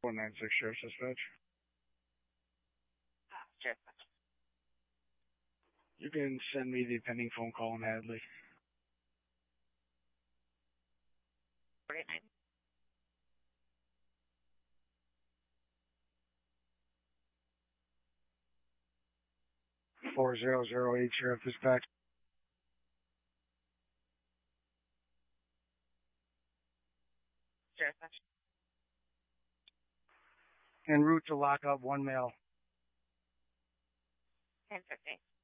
496 Sheriff Dispatch. Sure. You can send me the pending phone call in Hadley. 49. 4008 Sheriff Dispatch. Sure. En route to lock up one male. 1050.